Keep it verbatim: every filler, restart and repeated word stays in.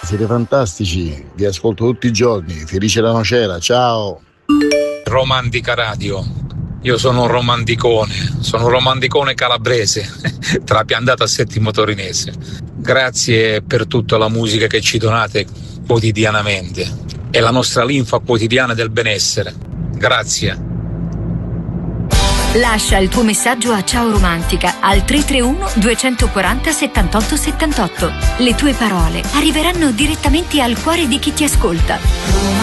siete fantastici, vi ascolto tutti i giorni, felice la nocera, ciao. Romantica Radio, io sono un romanticone, sono un romanticone calabrese, trapiantato a Settimo Torinese. Grazie per tutta la musica che ci donate quotidianamente, è la nostra linfa quotidiana del benessere. Grazie. Lascia il tuo messaggio a Ciao Romantica al tre tre uno due quattro zero settantotto settantotto. Le tue parole arriveranno direttamente al cuore di chi ti ascolta.